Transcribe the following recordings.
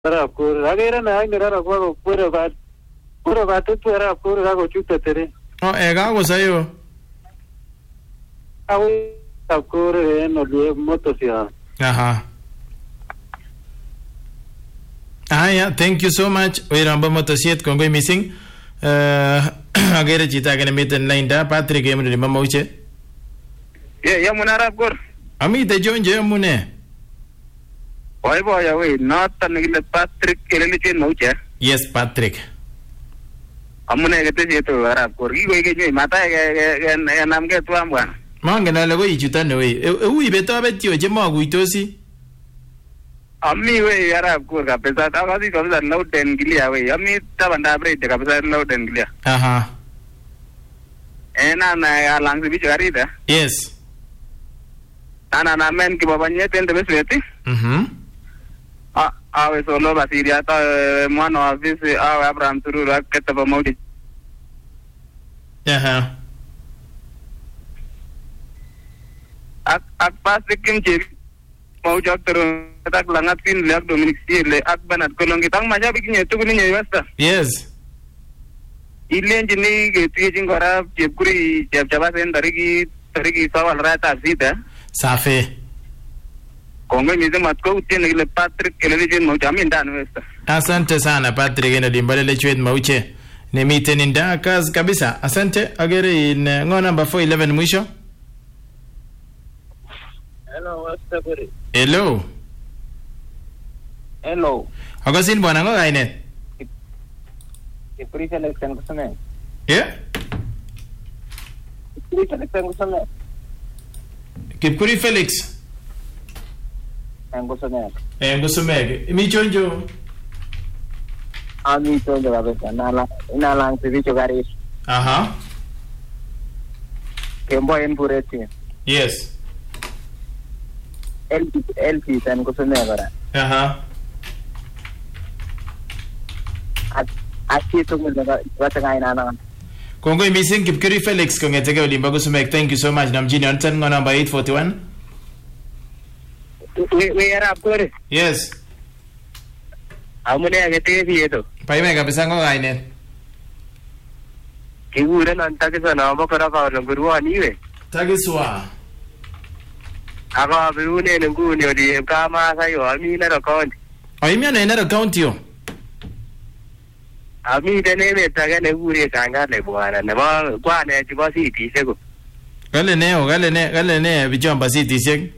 Arab Kor. Agere na ngerara kwa pure bat tu Arab Kor kako chute tere. Kako sayo. Awi Arab Kor no le moto sia. Aha. Yeah, thank you so much. Oiramba motosiet kongoi missing. Agere chita kene miten line da Patrick emri mama uche. Ya mun Arab Kor. Amite jonje mune. Boy we not tanile Patrick elele mauche. Yes, Patrick. Amune kete jeto Arab Kor. Iko ike mata namge tu amwan. Mange na lego ichutane we. Ui beto betio je maguitosi. Ami we Arab Kor kabisa takasi kabisa loud and clear we. Ami tabanda break kabisa loud and clear. Aha. Na alang bicho arida. Yes. Na men ki babanye tende besweti. Awe solo basiria ta mwana wa visi awe Abraham Turura ketaba maudi. Aha. Ak pasti kim jebi mau jog terus tak langat pin lihat Dominic Sile ak banat kolong kita masih bikinnya itu kuningnya wasta. Yes. Ile jini gitu jingkora jebkuri jab-jabasen dari sawal rata sida. Safe. Kongo mize matko utien ile Patrick elele mau jamin dan wasta. Asante sana Patrick ina dimbale lechwet mauche. Ni miten inda kazi kabisa. Asante agere in ngo number 411 mwisho. Hello, what's up? Hello. Hello. Agosin bwana ngo kainet. Kipuri Felix ngusome. Yeah? Kipuri Felix ngusome. Kipuri Felix. Ngusome. Ngusome. Imi chonjo. Ami chonjo kabisa na lang bicho gari. Aha. Kembo en pureti. Yes. LP tan ngusome bara. Aha. Aki tumulga watangai nana. Kongo missing Kipkuri Felix kongeteke ulimba kusumek. Thank you so much. Namjini onten ngo number 841. We Arab Kor. Yes. Amune agete bieto. Paime kabisa ngo kainet. Kigure nan takisa na mbokora pa ngurwa niwe. Tagiswa. Aka birune nguni odi kama sayo ami na account. Oimia na ina account yo. Ami tene taga ne gure kanga le bwana ne ba kwane chibo city sego. Gale ne bijomba city seg.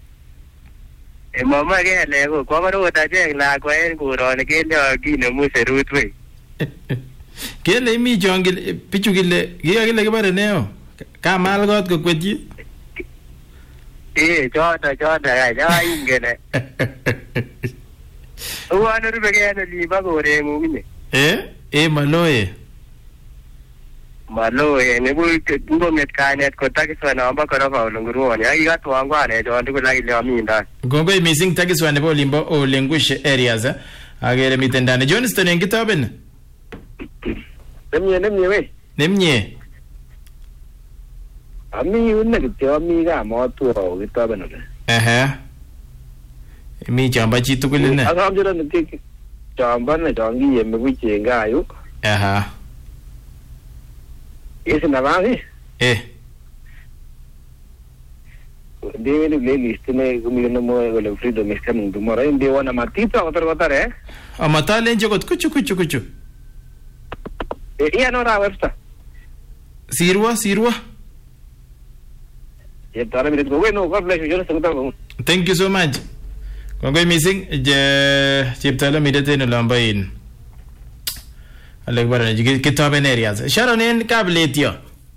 Mama ke le ko maro ta je la ko en guro ne ke le gine mu serutwe. Kele mi jongil pichugile gile kibare neo. Kamal got ko kwetji. Chota ya ingene. Uwana rube ke ne liba gore mu mine. Maloye. Maloye ne bu ngo met kanet ko takiswa na amba ko rafa nguru ne ai gato angwa ne jo ndu la ile aminda. Gongo missing takiswa ne bo limbo o language areas agere mitendane Johnston engitaben. Nemye we. Nemye. Ami unne kityo ami ga mo tu ro kitaben ole. Mi chamba chitu kuline. Agam jira ne tik chamba ne jangi yemme ku chenga ayu. Ese na bangi. Deve ne list ne kumile mo gole freedom is coming tomorrow in dewa na matita otar Amata lenje got kuchu. Iya no ra websta. Sirwa. Thank you so much. Kongo missing chiptala midete no lambain. Alek barane kitaben areas. Sharon en kabletio.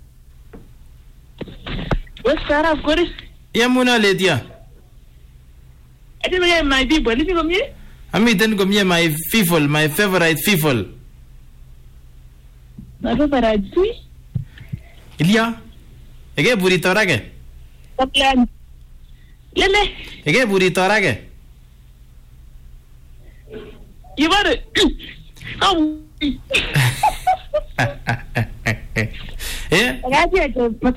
What's Arab Kor? Yamuna letia. I didn't get my people. Let me come here. Ami then come here my favorite people. My favorite tree? Ilia. Ege burrito rage. Kaplan. Lele. Ege burrito rage. You want it? Oh.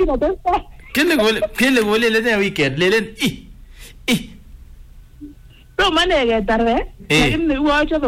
Kele gole le weekend lelen So mane ketar Eh. lakini wacho